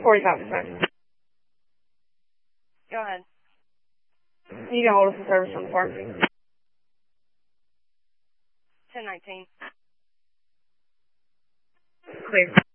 40,000. Go ahead. You can hold us in service on the farm. 1019. Clear.